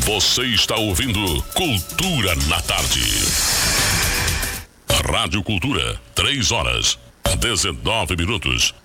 Você está ouvindo Cultura na Tarde. Rádio Cultura, 3 horas, 19 minutos.